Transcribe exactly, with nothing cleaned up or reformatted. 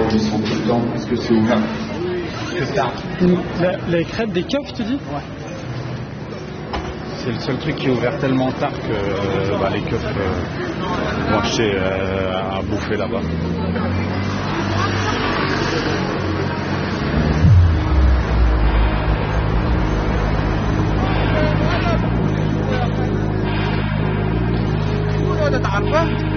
agrandissant tout le temps parce que c'est ouvert. C'est ça. La, les crêpes des keufs, tu dis? Ouais. C'est le seul truc qui est ouvert tellement tard que euh, bah, les keufs euh, vont acheter euh, à bouffer là-bas. تعرفه